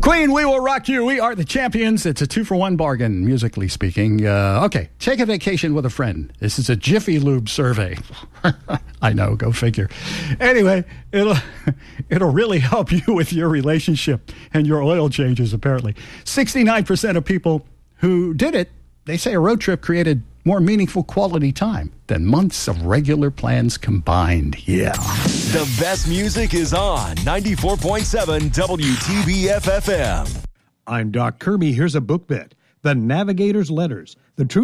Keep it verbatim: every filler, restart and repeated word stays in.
Queen, we will rock you. We are the champions. It's a two-for-one bargain, musically speaking. Uh, okay, take a vacation with a friend. This is a Jiffy Lube survey. I know, go figure. Anyway, it'll it'll really help you with your relationship and your oil changes, apparently. sixty-nine percent of people who did it, they say a road trip created more meaningful quality time than months of regular plans combined. Yeah. The best music is on ninety-four point seven W T B F F M. I'm Doc Kirby. Here's a book bit. The Navigator's Letters. The Truth